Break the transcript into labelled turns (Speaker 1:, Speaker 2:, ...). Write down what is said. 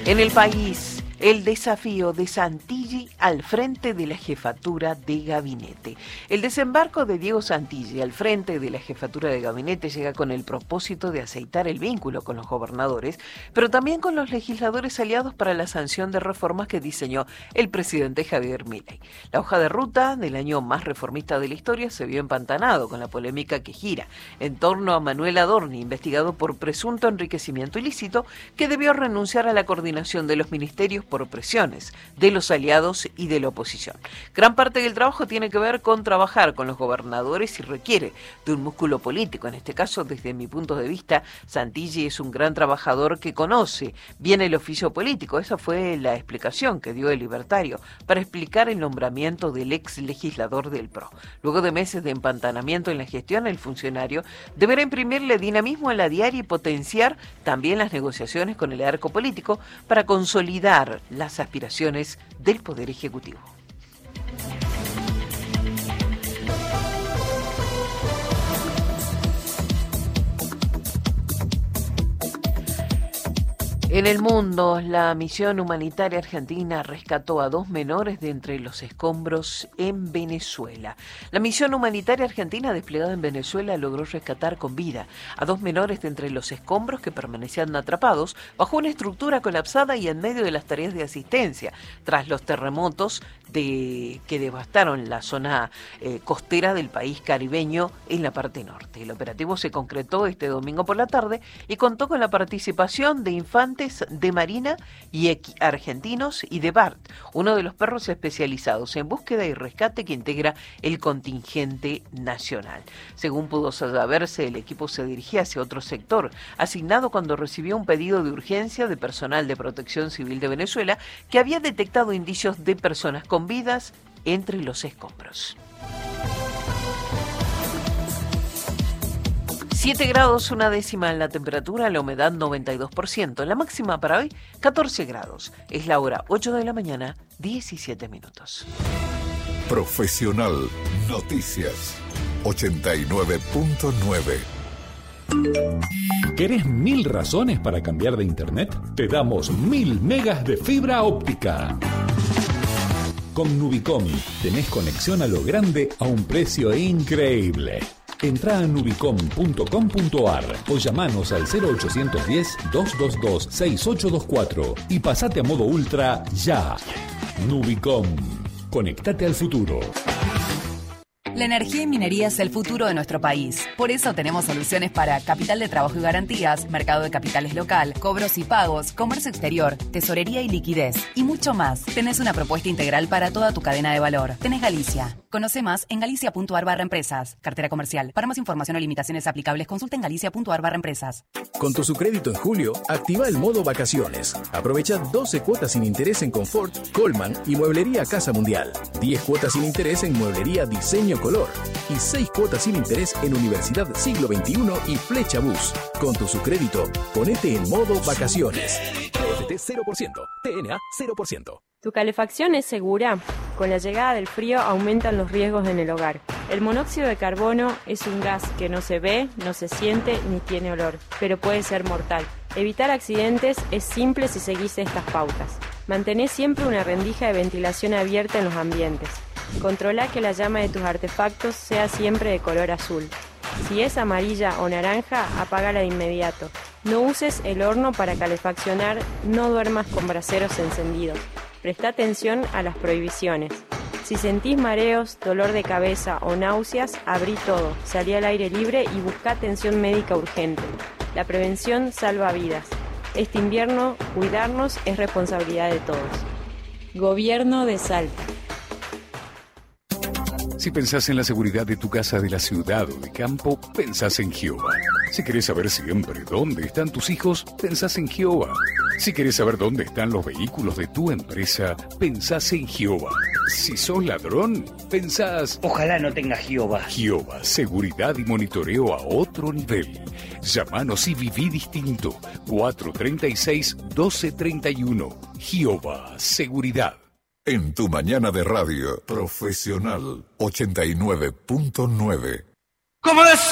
Speaker 1: En el país, el desafío de Santilli al frente de la jefatura de gabinete. El desembarco de Diego Santilli al frente de la jefatura de gabinete llega con el propósito de aceitar el vínculo con los gobernadores, pero también con los legisladores aliados para la sanción de reformas que diseñó el presidente Javier Milei. La hoja de ruta del año más reformista de la historia se vio empantanado con la polémica que gira en torno a Manuel Adorni, investigado por presunto enriquecimiento ilícito, que debió renunciar a la coordinación de los ministerios por presiones de los aliados y de la oposición. Gran parte del trabajo tiene que ver con trabajar con los gobernadores y requiere de un músculo político. En este caso, desde mi punto de vista, Santilli es un gran trabajador que conoce bien el oficio político. Esa fue la explicación que dio el Libertario para explicar el nombramiento del ex legislador del PRO. Luego de meses de empantanamiento en la gestión, el funcionario deberá imprimirle dinamismo a la diaria y potenciar también las negociaciones con el arco político para consolidar las aspiraciones del Poder Ejecutivo. En el mundo, la misión humanitaria argentina rescató a 2 menores de entre los escombros en Venezuela. La misión humanitaria argentina desplegada en Venezuela logró rescatar con vida a 2 menores de entre los escombros que permanecían atrapados bajo una estructura colapsada y en medio de las tareas de asistencia tras los terremotos que devastaron la zona costera del país caribeño en la parte norte. El operativo se concretó este domingo por la tarde y contó con la participación de infantes de Marina y argentinos y de BART, uno de los perros especializados en búsqueda y rescate que integra el contingente nacional. Según pudo saberse, el equipo se dirigía hacia otro sector, asignado cuando recibió un pedido de urgencia de personal de Protección Civil de Venezuela que había detectado indicios de personas con vidas entre los escombros. 7 grados, 1/10 en la temperatura, la humedad 92%. La máxima para hoy, 14 grados. Es la hora 8 de la mañana, 17 minutos.
Speaker 2: Profesional Noticias 89.9.
Speaker 3: ¿Querés 1000 razones para cambiar de internet? Te damos 1000 megas de fibra óptica. Con Nubicom tenés conexión a lo grande a un precio increíble. Entrá a nubicom.com.ar o llamanos al 0810-222-6824 y pasate a modo ultra ya. Nubicom. Conectate al futuro.
Speaker 4: La energía y minería es el futuro de nuestro país. Por eso tenemos soluciones para capital de trabajo y garantías, mercado de capitales local, cobros y pagos, comercio exterior, tesorería y liquidez, y mucho más. Tenés una propuesta integral para toda tu cadena de valor. Tenés Galicia. Conoce más en galicia.ar/empresas. Cartera comercial. Para más información o limitaciones aplicables, consulta en galicia.ar/empresas.
Speaker 5: Con tu Sucrédito en julio, activa el modo vacaciones. Aprovecha 12 cuotas sin interés en Confort, Coleman y Mueblería Casa Mundial. 10 cuotas sin interés en Mueblería Diseño Color. Y 6 cuotas sin interés en Universidad Siglo XXI y Flecha Bus. Con tu Sucrédito, ponete en modo vacaciones. TFT 0%, TNA 0%.
Speaker 6: ¿Tu calefacción es segura? Con la llegada del frío aumentan los riesgos en el hogar. El monóxido de carbono es un gas que no se ve, no se siente ni tiene olor, pero puede ser mortal. Evitar accidentes es simple si seguís estas pautas. Mantén siempre una rendija de ventilación abierta en los ambientes. Controla que la llama de tus artefactos sea siempre de color azul. Si es amarilla o naranja, apágala de inmediato. No uses el horno para calefaccionar, no duermas con braseros encendidos. Presta atención a las prohibiciones. Si sentís mareos, dolor de cabeza o náuseas, abrí todo, salí al aire libre y busca atención médica urgente. La prevención salva vidas. Este invierno, cuidarnos es responsabilidad de todos. Gobierno de Salta.
Speaker 3: Si pensás en la seguridad de tu casa, de la ciudad o de campo, pensás en Gioba. Si querés saber siempre dónde están tus hijos, pensás en Gioba. Si querés saber dónde están los vehículos de tu empresa, pensás en Gioba. Si sos ladrón, pensás...
Speaker 7: Ojalá no tenga Gioba.
Speaker 3: Gioba, seguridad y monitoreo a otro nivel. Llámanos y viví distinto. 436-1231. Gioba, seguridad.
Speaker 2: En tu mañana de radio, Profesional 89.9.
Speaker 7: ¿Cómo